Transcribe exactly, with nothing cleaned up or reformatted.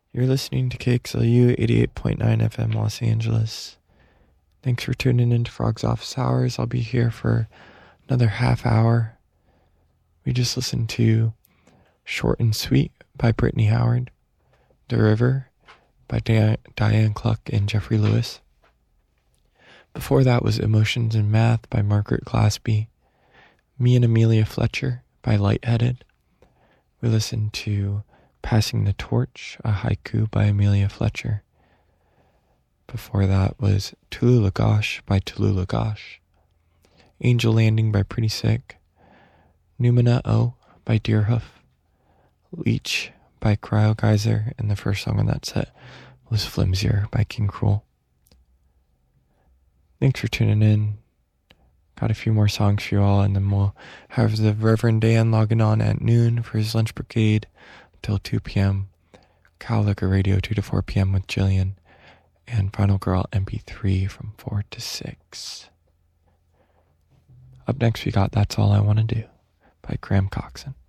You're listening to K X L U eighty-eight point nine F M Los Angeles. Thanks for tuning in to Frog's Office Hours. I'll be here for another half hour. We just listened to Short and Sweet by Brittany Howard, The River by Diane, Diane Cluck and Jeffrey Lewis. Before that was Emotions in Math by Margaret Glaspie, Me and Amelia Fletcher by Lightheaded. We listened to Passing the Torch, a haiku by Amelia Fletcher. Before that was Tallulah Gosh by Tallulah Gosh. Angel Landing by Pretty Sick. Numina O by Deerhoof. Leech by Cryo Geyser, and the first song on that set was Flimsier by King Cruel. Thanks for tuning in. Got a few more songs for you all, and then we'll have the Reverend Dan logging on at noon for his lunch brigade till two p.m. Cowlicker Radio two to four p.m. with Jillian, and Final Girl M P three from four to six. Up next we got That's All I Want to Do by Graham Coxon.